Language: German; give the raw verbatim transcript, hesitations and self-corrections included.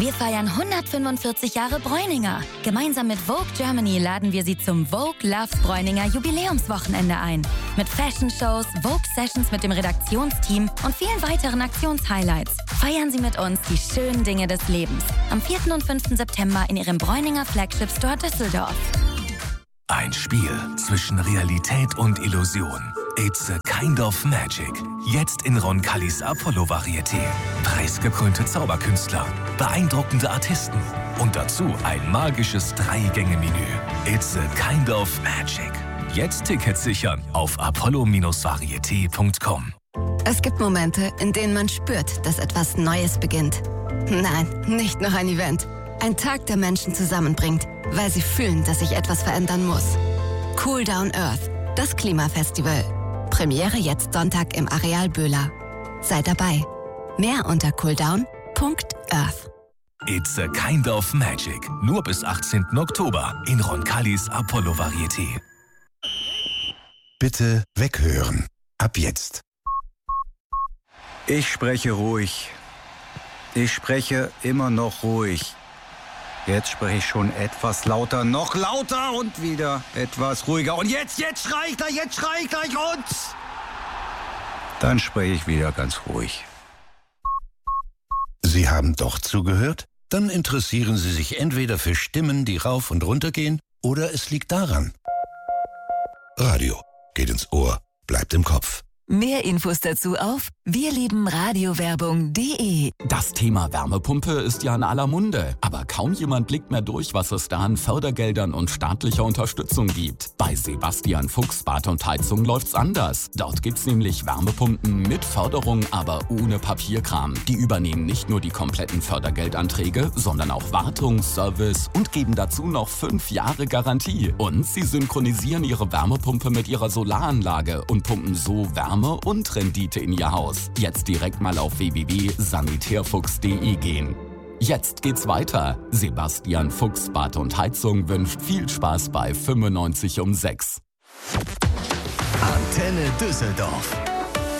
Wir feiern hundertfünfundvierzig Jahre Bräuninger. Gemeinsam mit Vogue Germany laden wir Sie zum Vogue Loves Bräuninger Jubiläumswochenende ein. Mit Fashion-Shows, Vogue-Sessions mit dem Redaktionsteam und vielen weiteren Aktionshighlights. Feiern Sie mit uns die schönen Dinge des Lebens. Am vierten und fünften September in Ihrem Bräuninger Flagship Store Düsseldorf. Ein Spiel zwischen Realität und Illusion. It's a kind of magic. Jetzt in Roncalis Apollo-Varieté. Preisgekrönte Zauberkünstler, beeindruckende Artisten und dazu ein magisches Drei-Gänge-Menü. It's a kind of magic. Jetzt Tickets sichern auf apollo varieté punkt com. Es gibt Momente, in denen man spürt, dass etwas Neues beginnt. Nein, nicht noch ein Event. Ein Tag, der Menschen zusammenbringt, weil sie fühlen, dass sich etwas verändern muss. Cool Down Earth, das Klimafestival. Premiere jetzt Sonntag im Areal Böhler. Sei dabei. Mehr unter cooldown punkt earth. It's a kind of magic. Nur bis achtzehnten Oktober in Roncalis Apollo-Varieté. Bitte weghören. Ab jetzt. Ich spreche ruhig. Ich spreche immer noch ruhig. Jetzt spreche ich schon etwas lauter, noch lauter und wieder etwas ruhiger. Und jetzt, jetzt schrei ich gleich, jetzt schrei ich gleich und... Dann spreche ich wieder ganz ruhig. Sie haben doch zugehört? Dann interessieren Sie sich entweder für Stimmen, die rauf und runter gehen, oder es liegt daran. Radio geht ins Ohr, bleibt im Kopf. Mehr Infos dazu auf wirliebenradiowerbung punkt de. Das Thema Wärmepumpe ist ja in aller Munde, aber kaum jemand blickt mehr durch, was es da an Fördergeldern und staatlicher Unterstützung gibt. Bei Sebastian Fuchs Bad und Heizung läuft's anders. Dort gibt's nämlich Wärmepumpen mit Förderung, aber ohne Papierkram. Die übernehmen nicht nur die kompletten Fördergeldanträge, sondern auch Wartung, Service und geben dazu noch fünf Jahre Garantie. Und sie synchronisieren ihre Wärmepumpe mit ihrer Solaranlage und pumpen so Wärme und Rendite in Ihr Haus. Jetzt direkt mal auf w w w punkt sanitärfuchs punkt de gehen. Jetzt geht's weiter. Sebastian Fuchs Bad und Heizung wünscht viel Spaß bei fünfundneunzig um sechs. Antenne Düsseldorf.